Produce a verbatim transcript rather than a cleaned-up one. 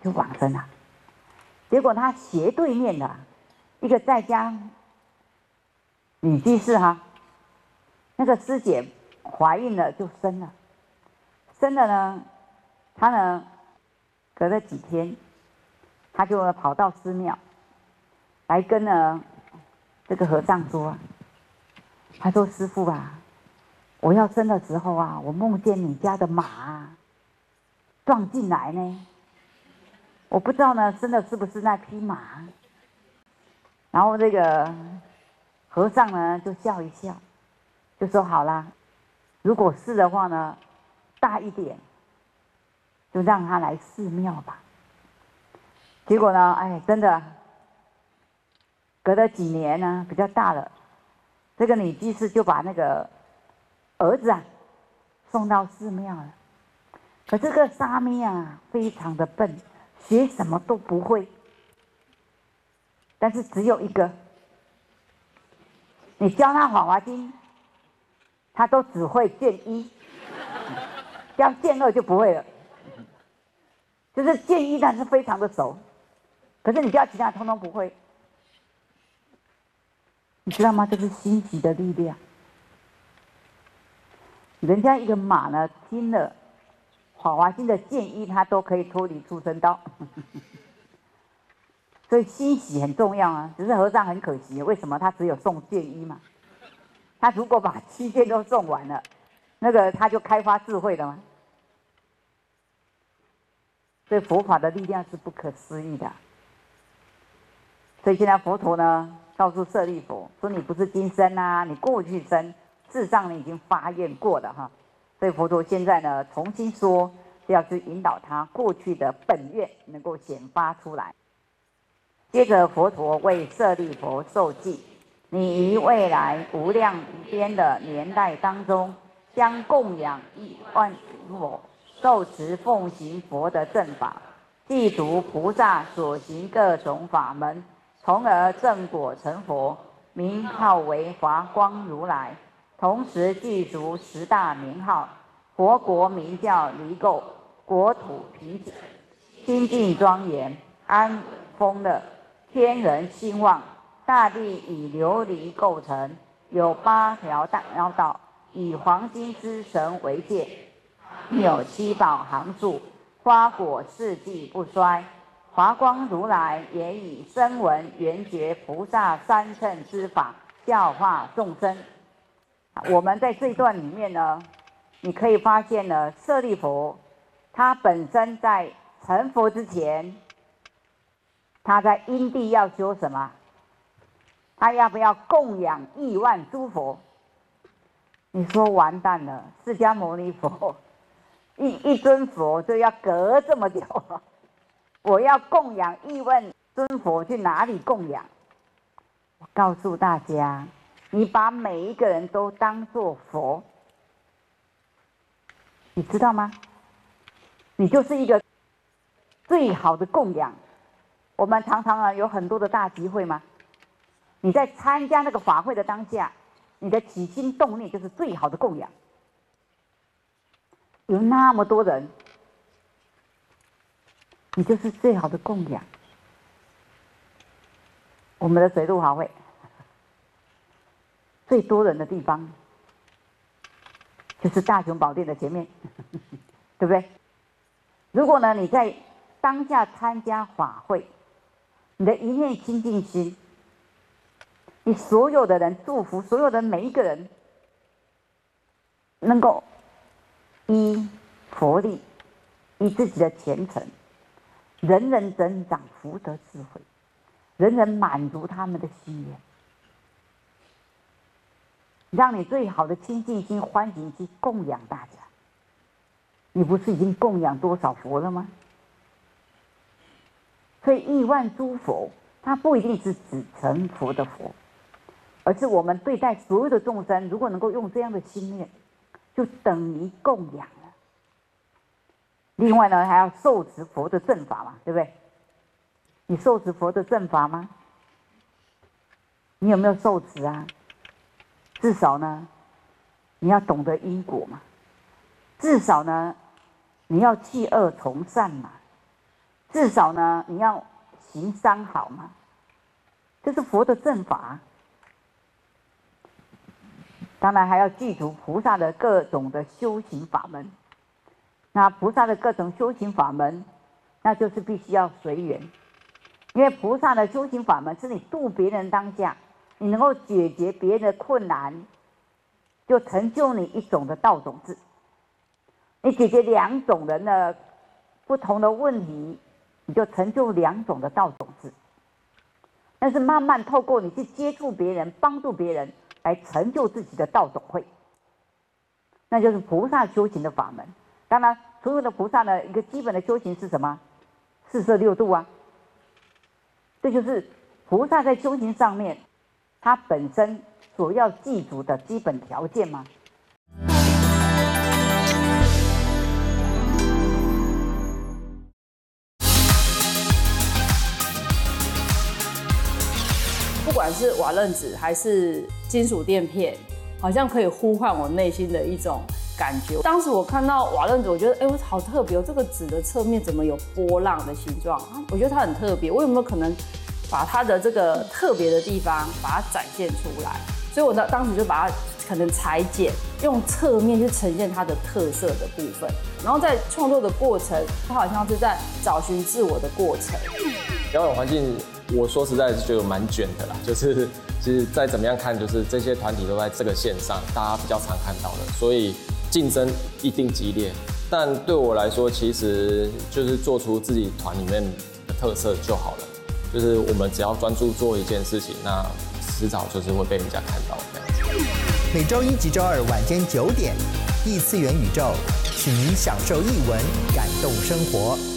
就往生了。结果他斜对面的一个在家女居士哈，那个师姐怀孕了就生了，生了呢，她呢隔了几天，她就跑到寺庙来跟呢这个和尚说，她说师父啊，我要生的时候啊，我梦见你家的马撞进来呢，我不知道呢生的是不是那匹马。然后这个和尚呢就笑一笑，就说好啦，如果是的话呢，大一点，就让他来寺庙吧。结果呢，哎，真的隔了几年呢，比较大了，这个女居士就把那个儿子啊送到寺庙了。可这个沙弥啊，非常的笨，学什么都不会。但是只有一个，你教他《法华经》，他都只会卷一，教卷二就不会了。就是卷一，但是非常的熟，可是你教其他通通不会。你知道吗？这是心习的力量。人家一个马呢，听了《法华经》的卷一，他都可以脱离畜生道。所以心喜很重要啊，只是和尚很可惜，为什么他只有送卷一嘛？他如果把七卷都送完了，那个他就开发智慧了吗？所以佛法的力量是不可思议的。所以现在佛陀呢，告诉舍利弗说：“你不是今生啊，你过去生，事实上你已经发愿过了哈。”所以佛陀现在呢，重新说，要去引导他过去的本愿能够显发出来。接着佛陀为舍利弗授记：你于未来无量无边的年代当中，将供养亿万佛，受持奉行佛的正法，记读菩萨所行各种法门，从而正果成佛，名号为华光如来。同时具足十大名号，佛国名叫离垢，国土平静，清净庄严，安丰乐，天人兴旺，大地以琉璃构成，有八条大妖道，以黄金之绳为界，有七宝行树，花果四季不衰。华光如来也以声闻缘觉菩萨三乘之法教化众生。我们在这一段里面呢，你可以发现呢，舍利弗他本身在成佛之前，他在因地要修什么？他要不要供养亿万诸佛？你说完蛋了，释迦牟尼佛一一尊佛就要隔这么久，我要供养亿万尊佛，去哪里供养？我告诉大家，你把每一个人都当作佛，你知道吗？你就是一个最好的供养。我们常常啊有很多的大集会嘛，你在参加那个法会的当下，你的起心动念就是最好的供养。有那么多人，你就是最好的供养。我们的水陆法会最多人的地方，就是大雄宝殿的前面，对不对？如果呢你在当下参加法会，你的一念清净心，你所有的人祝福所有的每一个人，能够依佛力，依自己的虔诚，人人增长福德智慧，人人满足他们的心愿，让你最好的清净心、欢喜心供养大家。你不是已经供养多少佛了吗？所以亿万诸佛，它不一定是指成佛的佛，而是我们对待所有的众生，如果能够用这样的心念，就等于供养了。另外呢，还要受持佛的正法嘛，对不对？你受持佛的正法吗？你有没有受持啊？至少呢，你要懂得因果嘛。至少呢，你要弃恶从善嘛。 至少呢，你要行三好嘛，这是佛的正法。当然还要记住菩萨的各种的修行法门。那菩萨的各种修行法门，那就是必须要随缘，因为菩萨的修行法门是你度别人当下，你能够解决别人的困难，就成就你一种的道种子。你解决两种人的不同的问题，你就成就两种的道种子。但是慢慢透过你去接触别人、帮助别人，来成就自己的道种慧，那就是菩萨修行的法门。当然，所有的菩萨的一个基本的修行是什么？四摄六度啊。这就是菩萨在修行上面，他本身所要记住的基本条件吗？ 不管是瓦楞纸还是金属垫片，好像可以呼唤我内心的一种感觉。当时我看到瓦楞纸，我觉得哎，我好特别哦！这个纸的侧面怎么有波浪的形状？我觉得它很特别。我有没有可能把它的这个特别的地方把它展现出来？所以我当当时就把它可能裁剪，用侧面去呈现它的特色的部分。然后在创作的过程，它好像是在找寻自我的过程。 表演环境，我说实在是觉得蛮卷的啦，就是其实再怎么样看，就是这些团体都在这个线上，大家比较常看到的，所以竞争一定激烈。但对我来说，其实就是做出自己团里面的特色就好了。就是我们只要专注做一件事情，那迟早就是会被人家看到这样子。 每周一及周二晚间九点，异次元宇宙，请您享受艺文，感动生活。